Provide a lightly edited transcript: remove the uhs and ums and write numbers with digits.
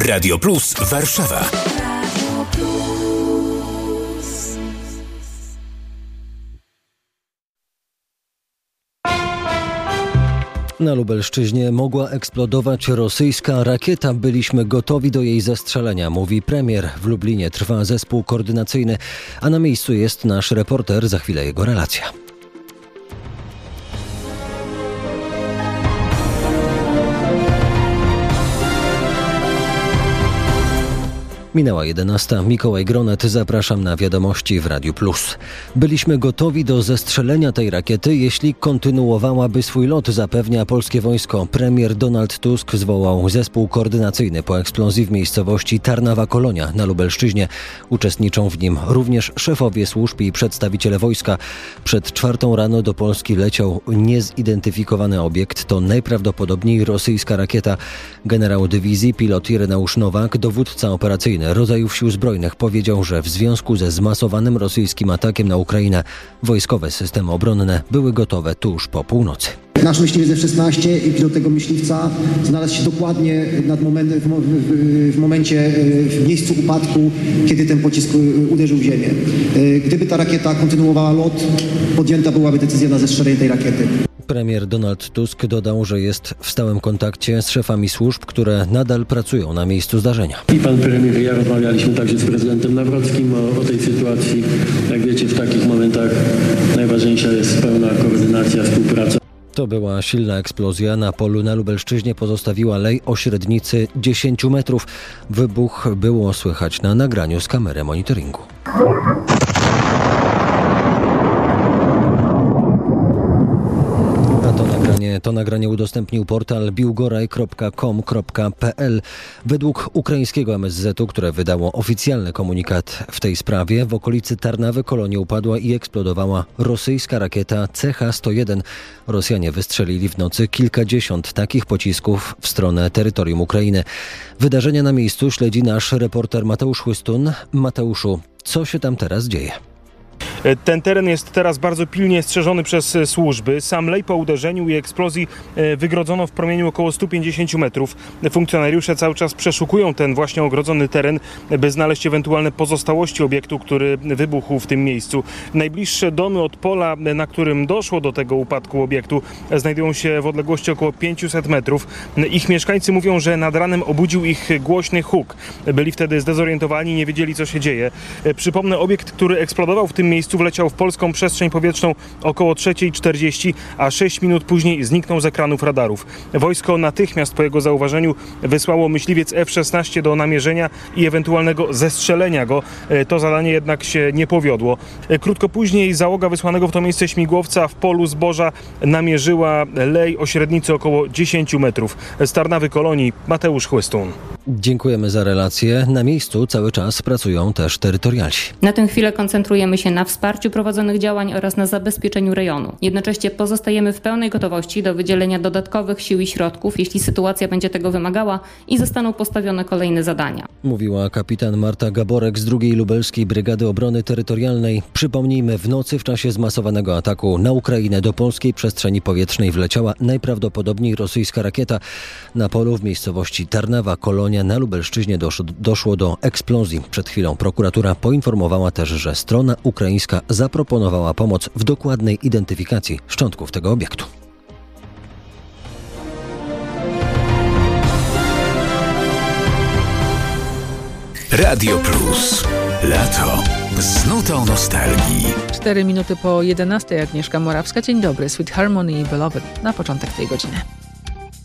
Radio Plus Warszawa. Na Lubelszczyźnie mogła eksplodować rosyjska rakieta. Byliśmy gotowi do jej zestrzelenia, mówi premier. W Lublinie trwa zespół koordynacyjny, a na miejscu jest nasz reporter. Za chwilę jego relacja. Minęła 11. Mikołaj Gronet, zapraszam na wiadomości w Radiu Plus. Byliśmy gotowi do zestrzelenia tej rakiety, jeśli kontynuowałaby swój lot, zapewnia polskie wojsko. Premier Donald Tusk zwołał zespół koordynacyjny po eksplozji w miejscowości Tarnawa-Kolonia na Lubelszczyźnie. Uczestniczą w nim również szefowie służb i przedstawiciele wojska. Przed 4 rano do Polski leciał niezidentyfikowany obiekt. To najprawdopodobniej rosyjska rakieta. Generał dywizji, pilot Ireneusz Nowak, dowódca operacyjny rodzajów sił zbrojnych, powiedział, że w związku ze zmasowanym rosyjskim atakiem na Ukrainę momentowe systemy obronne były gotowe tuż po północy. Nasz myśliwiec F-16 i pilot tego myśliwca znalazł się dokładnie w miejscu upadku, kiedy ten pocisk uderzył w ziemię. Gdyby ta rakieta kontynuowała lot, podjęta byłaby decyzja na zestrzelenie tej rakiety. Premier Donald Tusk dodał, że jest w stałym kontakcie z szefami służb, które nadal pracują na miejscu zdarzenia. I pan premier i ja rozmawialiśmy także z prezydentem Nawrockim o tej sytuacji. Jak wiecie, w takich momentach najważniejsza jest pełna koordynacja, współpraca. To była silna eksplozja na polu na Lubelszczyźnie, pozostawiła lej o średnicy 10 metrów. Wybuch było słychać na nagraniu z kamery monitoringu. To nagranie udostępnił portal biłgoraj.com.pl. Według ukraińskiego MSZ-u, które wydało oficjalny komunikat w tej sprawie, w okolicy Tarnawy-Kolonii upadła i eksplodowała rosyjska rakieta CH-101. Rosjanie wystrzelili w nocy kilkadziesiąt takich pocisków w stronę terytorium Ukrainy. Wydarzenia na miejscu śledzi nasz reporter Mateusz Chłystun. Mateuszu, co się tam teraz dzieje? Ten teren jest teraz bardzo pilnie strzeżony przez służby. Sam lej po uderzeniu i eksplozji wygrodzono w promieniu około 150 metrów. Funkcjonariusze cały czas przeszukują ten właśnie ogrodzony teren, by znaleźć ewentualne pozostałości obiektu, który wybuchł w tym miejscu. Najbliższe domy od pola, na którym doszło do tego upadku obiektu, znajdują się w odległości około 500 metrów. Ich mieszkańcy mówią, że nad ranem obudził ich głośny huk. Byli wtedy zdezorientowani, nie wiedzieli, co się dzieje. Przypomnę, obiekt, który eksplodował w tym miejscu, wleciał w polską przestrzeń powietrzną około 3:40, a 6 minut później zniknął z ekranów radarów. Wojsko natychmiast po jego zauważeniu wysłało myśliwiec F-16 do namierzenia i ewentualnego zestrzelenia go. To zadanie jednak się nie powiodło. Krótko później załoga wysłanego w to miejsce śmigłowca w polu zboża namierzyła lej o średnicy około 10 metrów. Z Tarnawy-Kolonii Mateusz Chłystun. Dziękujemy za relację. Na miejscu cały czas pracują też terytorialsi. Na tę chwilę koncentrujemy się na wsparciu prowadzonych działań oraz na zabezpieczeniu rejonu. Jednocześnie pozostajemy w pełnej gotowości do wydzielenia dodatkowych sił i środków, jeśli sytuacja będzie tego wymagała i zostaną postawione kolejne zadania. Mówiła kapitan Marta Gaborek z 2. Lubelskiej Brygady Obrony Terytorialnej. Przypomnijmy, w nocy w czasie zmasowanego ataku na Ukrainę do polskiej przestrzeni powietrznej wleciała najprawdopodobniej rosyjska rakieta. Na polu w miejscowości Tarnawa-Kolonia na Lubelszczyźnie doszło do eksplozji. Przed chwilą prokuratura poinformowała też, że strona ukraińska zaproponowała pomoc w dokładnej identyfikacji szczątków tego obiektu. Radio Plus. Lato. Z nutą nostalgii. 4 minuty po 11. Agnieszka Morawska. Dzień dobry. Sweet Harmony i Beloved na początek tej godziny.